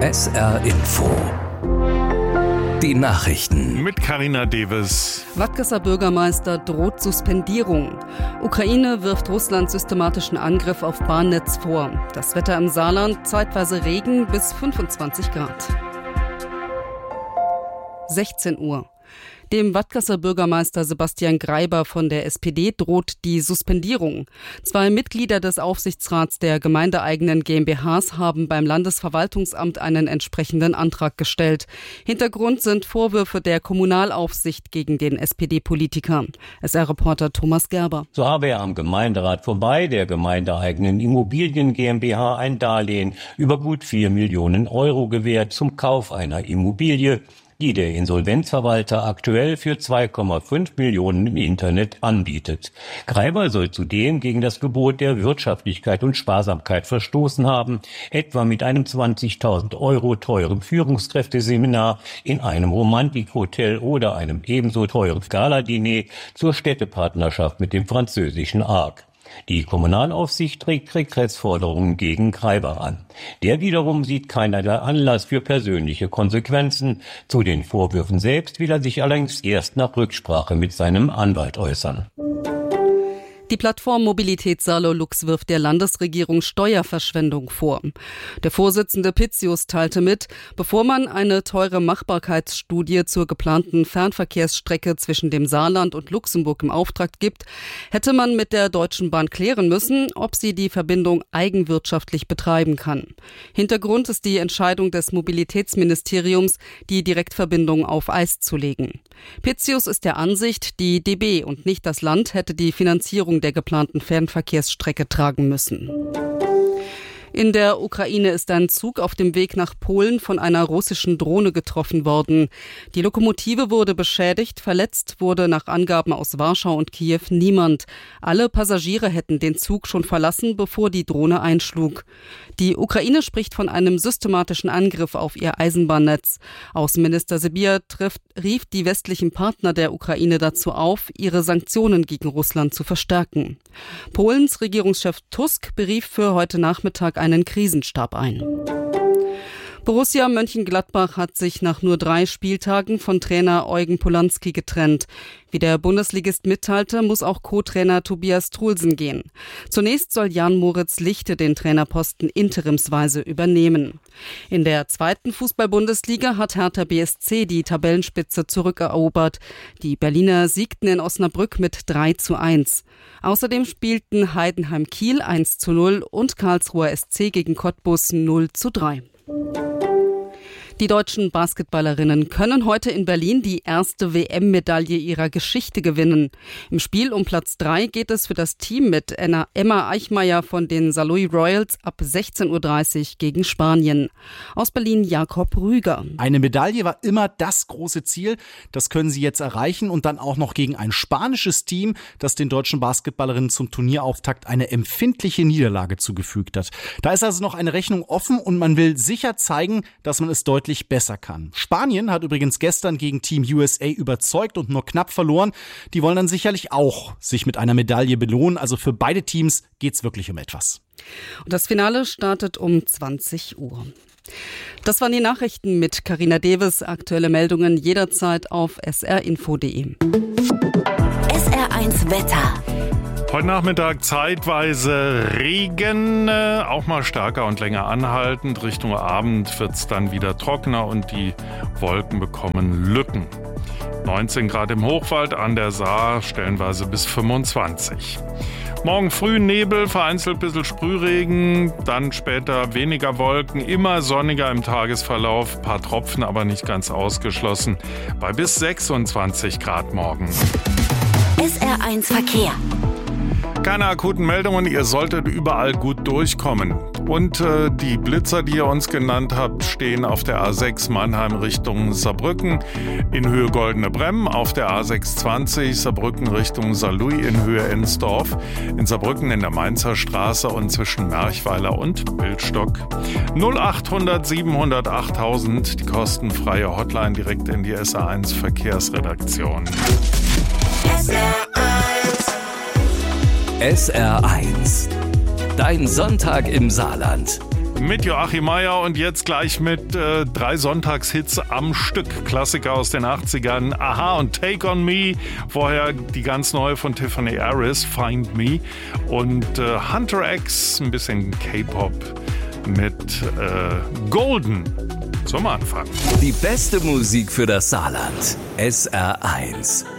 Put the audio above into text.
SR Info. Die Nachrichten. Mit Carina Deves. Wadkesser Bürgermeister droht Suspendierung. Ukraine wirft Russland systematischen Angriff auf Bahnnetz vor. Das Wetter im Saarland, zeitweise Regen bis 25 Grad. 16 Uhr. Dem Wadkesser Bürgermeister Sebastian Greiber von der SPD droht die Suspendierung. 2 Mitglieder des Aufsichtsrats der gemeindeeigenen GmbHs haben beim Landesverwaltungsamt einen entsprechenden Antrag gestellt. Hintergrund sind Vorwürfe der Kommunalaufsicht gegen den SPD-Politiker. SR-Reporter Thomas Gerber. So habe er am Gemeinderat vorbei der gemeindeeigenen Immobilien GmbH ein Darlehen über gut 4 Millionen Euro gewährt zum Kauf einer Immobilie, die der Insolvenzverwalter aktuell für 2,5 Millionen im Internet anbietet. Greiber soll zudem gegen das Gebot der Wirtschaftlichkeit und Sparsamkeit verstoßen haben, etwa mit einem 20.000 Euro teuren Führungskräfteseminar in einem Romantikhotel oder einem ebenso teuren Galadiner zur Städtepartnerschaft mit dem französischen Arc. Die Kommunalaufsicht trägt Regressforderungen gegen Greiber an. Der wiederum sieht keinerlei Anlass für persönliche Konsequenzen. Zu den Vorwürfen selbst will er sich allerdings erst nach Rücksprache mit seinem Anwalt äußern. Die Plattform Mobilitätssalolux wirft der Landesregierung Steuerverschwendung vor. Der Vorsitzende Pitzius teilte mit, bevor man eine teure Machbarkeitsstudie zur geplanten Fernverkehrsstrecke zwischen dem Saarland und Luxemburg im Auftrag gibt, hätte man mit der Deutschen Bahn klären müssen, ob sie die Verbindung eigenwirtschaftlich betreiben kann. Hintergrund ist die Entscheidung des Mobilitätsministeriums, die Direktverbindung auf Eis zu legen. Pitzius ist der Ansicht, die DB und nicht das Land hätte die Finanzierung der geplanten Fernverkehrsstrecke tragen müssen. In der Ukraine ist ein Zug auf dem Weg nach Polen von einer russischen Drohne getroffen worden. Die Lokomotive wurde beschädigt, verletzt wurde nach Angaben aus Warschau und Kiew niemand. Alle Passagiere hätten den Zug schon verlassen, bevor die Drohne einschlug. Die Ukraine spricht von einem systematischen Angriff auf ihr Eisenbahnnetz. Außenminister Sybiha rief die westlichen Partner der Ukraine dazu auf, ihre Sanktionen gegen Russland zu verstärken. Polens Regierungschef Tusk berief für heute Nachmittag einen Krisenstab ein. Borussia Mönchengladbach hat sich nach nur 3 Spieltagen von Trainer Eugen Polanski getrennt. Wie der Bundesligist mitteilte, muss auch Co-Trainer Tobias Truhlsen gehen. Zunächst soll Jan-Moritz Lichte den Trainerposten interimsweise übernehmen. In der 2. Fußball-Bundesliga hat Hertha BSC die Tabellenspitze zurückerobert. Die Berliner siegten in Osnabrück mit 3:1. Außerdem spielten Heidenheim Kiel 1:0 und Karlsruher SC gegen Cottbus 0:3. Die deutschen Basketballerinnen können heute in Berlin die erste WM-Medaille ihrer Geschichte gewinnen. Im Spiel um Platz 3 geht es für das Team mit Emma Eichmeyer von den Saarlouis Royals ab 16:30 Uhr gegen Spanien. Aus Berlin Jakob Rüger. Eine Medaille war immer das große Ziel. Das können sie jetzt erreichen und dann auch noch gegen ein spanisches Team, das den deutschen Basketballerinnen zum Turnierauftakt eine empfindliche Niederlage zugefügt hat. Da ist also noch eine Rechnung offen und man will sicher zeigen, dass man es deutlich besser kann. Spanien hat übrigens gestern gegen Team USA überzeugt und nur knapp verloren. Die wollen dann sicherlich auch sich mit einer Medaille belohnen. Also für beide Teams geht's wirklich um etwas. Und das Finale startet um 20 Uhr. Das waren die Nachrichten mit Carina Deves. Aktuelle Meldungen jederzeit auf srinfo.de. SR1 Wetter. Heute Nachmittag zeitweise Regen, auch mal stärker und länger anhaltend. Richtung Abend wird es dann wieder trockener und die Wolken bekommen Lücken. 19 Grad im Hochwald, an der Saar stellenweise bis 25. Morgen früh Nebel, vereinzelt ein bisschen Sprühregen, dann später weniger Wolken, immer sonniger im Tagesverlauf, ein paar Tropfen, aber nicht ganz ausgeschlossen, bei bis 26 Grad morgen. SR1 Verkehr. Keine akuten Meldungen, ihr solltet überall gut durchkommen. Und die Blitzer, die ihr uns genannt habt, stehen auf der A6 Mannheim Richtung Saarbrücken in Höhe Goldene Bremm, auf der A620 Saarbrücken Richtung Saarlouis in Höhe Ensdorf, in Saarbrücken in der Mainzer Straße und zwischen Merchweiler und Bildstock. 0800 700 8000, die kostenfreie Hotline direkt in die SR1 Verkehrsredaktion. SR1. Dein Sonntag im Saarland. mit Joachim Meier und jetzt gleich mit 3 Sonntagshits am Stück. Klassiker aus den 80ern, Aha und Take on Me. Vorher die ganz neue von Tiffany Harris, Find Me. Und Hunter X, ein bisschen K-Pop mit Golden zum Anfang. Die beste Musik für das Saarland. SR1.